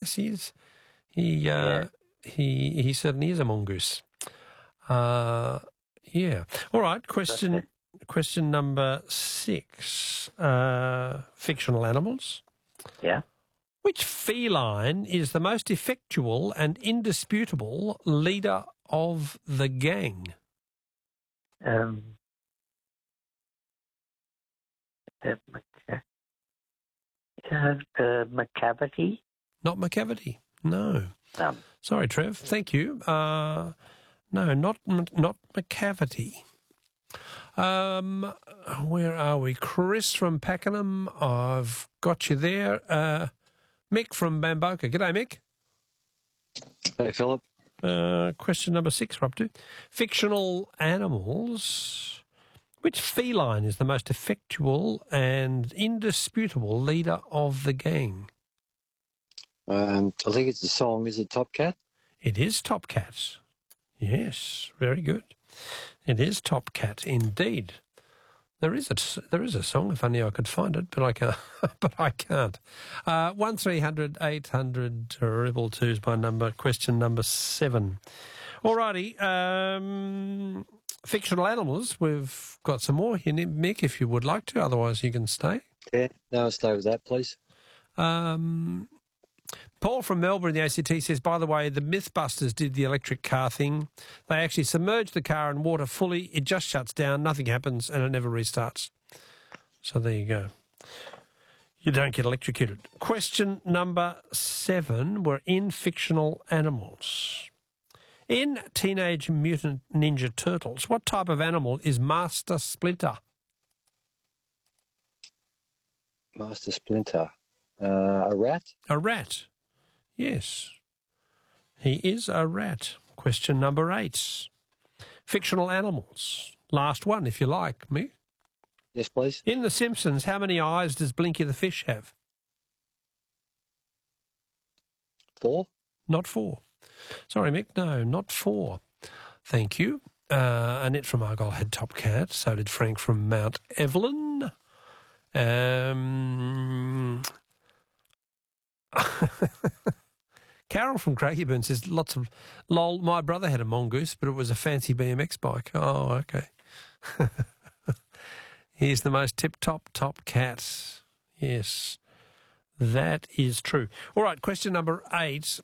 Yes, he is. He certainly is a mongoose. Yeah. All right. Question number 6. Fictional animals. Yeah. Which feline is the most effectual and indisputable leader of the gang? McCavity? Not McCavity. No. Sorry, Trev. Thank you. No, not McCavity. Where are we? Chris from Pakenham. I've got you there. Mick from Bamboka. G'day, Mick. Hey, Philip. Question number 6 we're up to. Fictional animals. Which feline is the most effectual and indisputable leader of the gang? I think it's a song. Is it Top Cat? It is Top Cat. Yes, very good. It is Top Cat indeed. There is a song. If only I could find it, but I can't. 1300 800 222 is my number. Question number 7. Alrighty. Fictional animals. We've got some more here, Mick, if you would like to. Otherwise, you can stay. Yeah, no, I'll stay with that, please. Paul from Melbourne, the ACT, says, by the way, the Mythbusters did the electric car thing. They actually submerge the car in water fully. It just shuts down, nothing happens, and it never restarts. So there you go. You don't get electrocuted. Question number 7. We're in fictional animals. In Teenage Mutant Ninja Turtles, what type of animal is Master Splinter? Master Splinter. A rat? A rat. Yes. He is a rat. Question number 8. Fictional animals. Last one, if you like, me. Yes, please. In The Simpsons, how many eyes does Blinky the fish have? 4? Not 4. Sorry, Mick, no, not 4. Thank you. Annette from Argyle had Top Cat. So did Frank from Mount Evelyn. Carol from Craigieburn says lots of lol. My brother had a mongoose, but it was a fancy BMX bike. Oh, okay. He's the most tip-top top cat. Yes, that is true. All right, question number 8.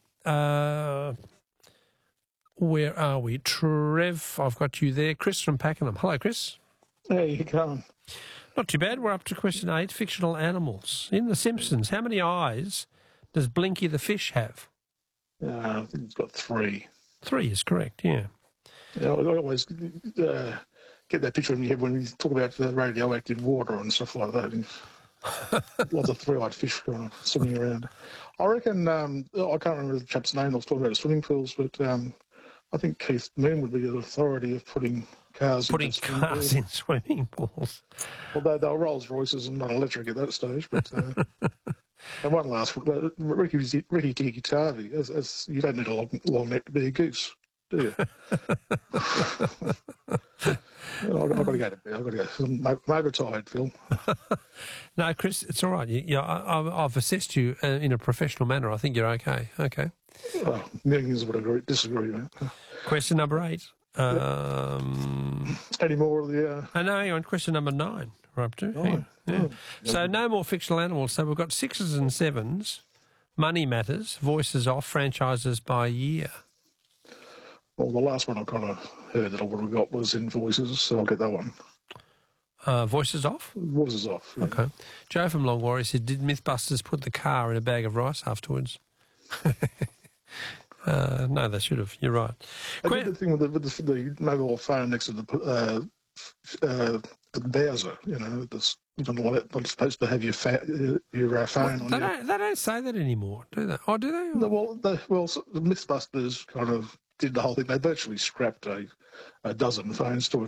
Where are we? Trev, I've got you there. Chris from Pakenham. Hello, Chris. How you going? Not too bad. We're up to question 8, fictional animals. In The Simpsons, how many eyes does Blinky the fish have? I think he's got 3. 3 is correct, yeah. I always get that picture in your head when you talk about the radioactive water and stuff like that. Lots of 3-eyed fish kind of swimming around. I reckon, I can't remember the chap's name I was talking about, swimming pools, but I think Keith Moon would be the authority of putting cars in swimming pools. Although they were Rolls Royces and not electric at that stage, but... And one last one, Ricky Tikki Tavi, as you don't need a long neck to be a goose, do you? I've got to go to bed. I've got to go. I'm overtired, Phil. No, Chris, it's all right. I've assessed you in a professional manner. I think you're okay. Okay. Well, millions would disagree with that. Question number 8. Any more of the... No, you're on question number 9. We're up to. Yeah. So no more fictional animals. So we've got 6s and 7s. Money matters. Voices off. Franchises by year. Well, the last one I kind of heard that I would have got was in Voices, so I'll get that one. Voices off? Voices off. Yeah. Okay. Joe from Longwarry said, did Mythbusters put the car in a bag of rice afterwards? No, they should have. You're right. I did the thing with the mobile phone next to the Bowser, you're not supposed to have your phone on. They don't say that anymore, do they? Oh, do they? The Mythbusters kind of did the whole thing. They virtually scrapped a dozen phones to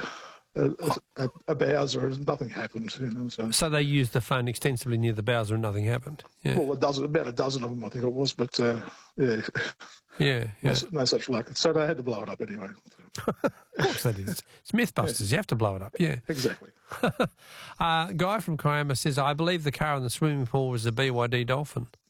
a Bowser and nothing happened. So they used the phone extensively near the Bowser and nothing happened? Yeah. Well, about a dozen of them, I think it was, but yeah. Yeah. No such luck. So they had to blow it up anyway. Of course they did. It's Mythbusters. Yeah. You have to blow it up, yeah. Exactly. Guy from Kiama says, I believe the car in the swimming pool was a BYD Dolphin.